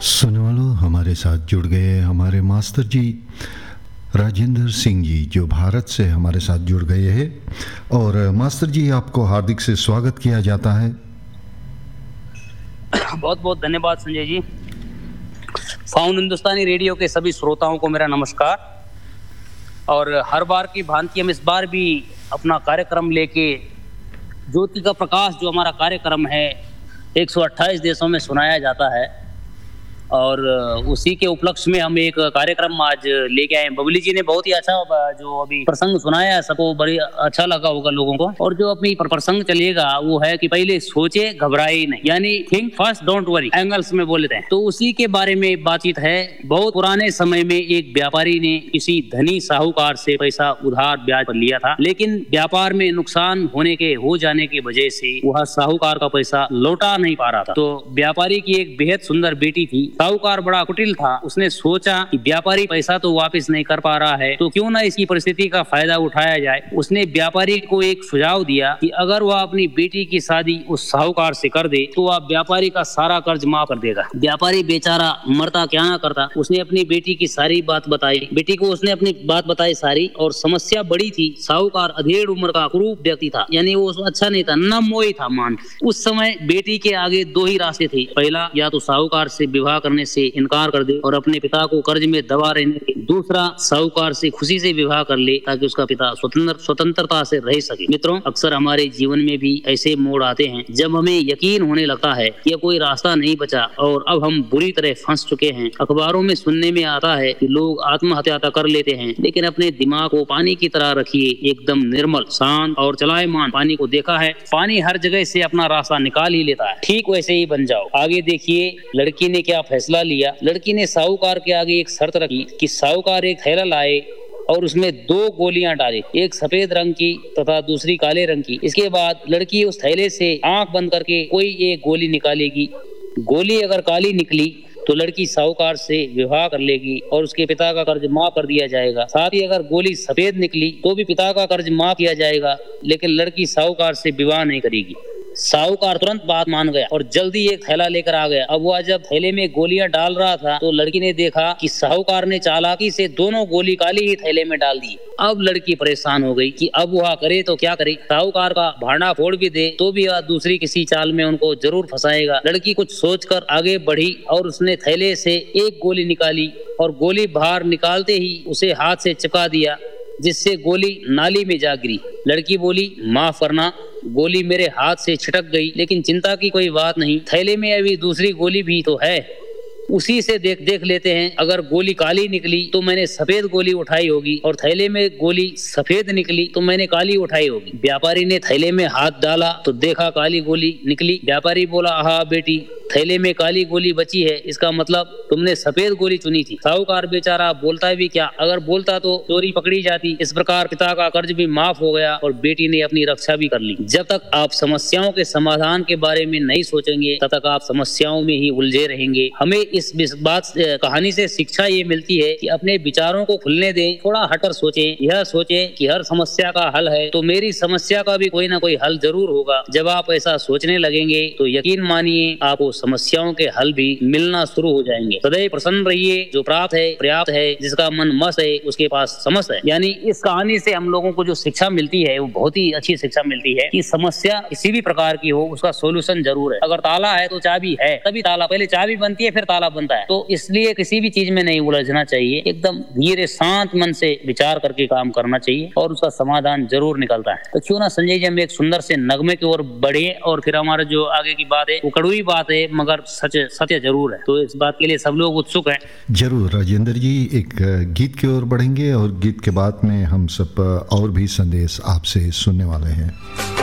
सुनने वालों, हमारे साथ जुड़ गए हमारे मास्टर जी राजेंद्र सिंह जी, जो भारत से हमारे साथ जुड़ गए हैं। और मास्टर जी, आपको हार्दिक से स्वागत किया जाता है। बहुत बहुत धन्यवाद संजय जी। फाउंड हिंदुस्तानी रेडियो के सभी श्रोताओं को मेरा नमस्कार। और हर बार की भांति हम इस बार भी अपना कार्यक्रम लेके ज्योति का प्रकाश, जो हमारा कार्यक्रम है 128 देशों में सुनाया जाता है, और उसी के उपलक्ष्य में हम एक कार्यक्रम आज लेके आए हैं। बबली जी ने बहुत ही अच्छा जो अभी प्रसंग सुनाया है, सबको बड़ी अच्छा लगा होगा लोगों को। और जो अपनी प्रसंग चलेगा वो है कि पहले सोचे, घबराए नहीं, यानी think first don't worry, angles में बोलते हैं। तो उसी के बारे में बातचीत है। बहुत पुराने समय में एक व्यापारी ने किसी धनी साहूकार से पैसा उधार ब्याज पर लिया था, लेकिन व्यापार में नुकसान हो जाने की वजह से वह साहूकार का पैसा लौटा नहीं पा रहा था। तो व्यापारी की एक बेहद सुंदर बेटी थी। साहूकार बड़ा कुटिल था। उसने सोचा कि व्यापारी पैसा तो वापस नहीं कर पा रहा है, तो क्यों ना इसकी परिस्थिति का फायदा उठाया जाए। उसने व्यापारी को एक सुझाव दिया कि अगर वह अपनी बेटी की शादी उस साहूकार से कर दे तो वह व्यापारी का सारा कर्ज माफ कर देगा। व्यापारी बेचारा मरता क्या ना करता। उसने अपनी बेटी की सारी बात बताई। बेटी को उसने अपनी बात बताई सारी, और समस्या बड़ी थी। साहूकार अधेड़ उम्र का कुरूप व्यक्ति था, यानी वो अच्छा नहीं था, नमोई था मान। उस समय बेटी के आगे दो ही रास्ते थे। पहला, या तो साहूकार से विवाह करने से इनकार कर दे और अपने पिता को कर्ज में दबा रहने दे। दूसरा, साहूकार से खुशी से विवाह कर ले ताकि उसका पिता स्वतंत्रता से रह सके। मित्रों, अक्सर हमारे जीवन में भी ऐसे मोड़ आते हैं जब हमें यकीन होने लगता है कि कोई रास्ता नहीं बचा और अब हम बुरी तरह फंस चुके हैं। अखबारों में सुनने में आता है कि लोग आत्महत्या कर लेते हैं, लेकिन अपने दिमाग को पानी की तरह रखिए, एकदम निर्मल, शांत और चलायमान पानी को देखा है। पानी हर जगह से अपना रास्ता निकाल ही लेता है। ठीक वैसे ही बन जाओ। आगे देखिए लड़की ने क्या फैसला लिया। लड़की ने साहूकार के आगे एक शर्त रखी कि साहूकार एक थैला लाए और उसमें 2 गोलियां डाले, एक सफेद रंग की तथा दूसरी काले रंग की। इसके बाद लड़की उस थैले से आंख बंद करके कोई एक गोली निकालेगी। गोली अगर काली निकली तो लड़की साहूकार से विवाह कर लेगी और उसके पिता का कर्ज माफ कर दिया जाएगा। साथ ही अगर गोली सफेद निकली तो भी पिता का कर्ज माफ किया जाएगा, लेकिन लड़की साहूकार से विवाह नहीं करेगी। साहूकार तुरंत बात मान गया और जल्दी एक थैला लेकर आ गया। अब वह जब थैले में गोलियां डाल रहा था तो लड़की ने देखा कि साहूकार ने चालाकी से दोनों गोली काली ही थैले में डाल दी। अब लड़की परेशान हो गई कि अब वह करे तो क्या करे। साहूकार का भांडा फोड़ भी दे तो भी वह दूसरी किसी चाल में उनको जरूर फंसाएगा। लड़की कुछ सोचकर आगे बढ़ी और उसने थैले से एक गोली निकाली और गोली बाहर निकालते ही उसे हाथ से चिपका दिया, जिससे गोली नाली में जा गिरी। लड़की बोली, माफ करना, गोली मेरे हाथ से छिटक गई, लेकिन चिंता की कोई बात नहीं, थैले में अभी दूसरी गोली भी तो है, उसी से देख लेते हैं। अगर गोली काली निकली तो मैंने सफेद गोली उठाई होगी और थैले में गोली सफेद निकली तो मैंने काली उठाई होगी। व्यापारी ने थैले में हाथ डाला तो देखा काली गोली निकली। व्यापारी बोला, हाँ बेटी, थैले में काली गोली बची है, इसका मतलब तुमने सफेद गोली चुनी थी। साहूकार बेचारा बोलता भी क्या, अगर बोलता तो चोरी पकड़ी जाती। इस प्रकार पिता का कर्ज भी माफ हो गया और बेटी ने अपनी रक्षा भी कर ली। जब तक आप समस्याओं के समाधान के बारे में नहीं सोचेंगे तब तक आप समस्याओं में ही उलझे रहेंगे। हमें इस बात कहानी से शिक्षा ये मिलती है कि अपने विचारों को खुलने दें, थोड़ा हटकर सोचें। यह सोचें कि हर समस्या का हल है तो मेरी समस्या का भी कोई ना कोई हल जरूर होगा। जब आप ऐसा सोचने लगेंगे तो यकीन मानिए आपको समस्याओं के हल भी मिलना शुरू हो जाएंगे। सदैव प्रसन्न रहिए, जो प्राप्त है पर्याप्त है, जिसका मन मस्त है उसके पास समस्त है। यानी इस कहानी से हम लोगों को जो शिक्षा मिलती है वो बहुत ही अच्छी शिक्षा मिलती है कि समस्या किसी भी प्रकार की हो उसका सोल्यूशन जरूर है। अगर ताला है तो चाबी है, तभी ताला, पहले चाबी बनती है फिर ताला बनता है। तो इसलिए किसी भी चीज में नहीं उलझना चाहिए, एकदम धीरे शांत मन से विचार करके काम करना चाहिए और उसका समाधान जरूर निकलता है। तो क्यों ना संजय जी हम एक सुंदर से नगमे की ओर बढ़े, और फिर हमारा जो आगे की बात है वो कड़वी बात है मगर सत्य जरूर है। तो इस बात के लिए सब लोग उत्सुक हैं। जरूर राजेंद्र जी, एक गीत की ओर बढ़ेंगे और गीत के बाद में हम सब और भी संदेश आपसे सुनने वाले हैं।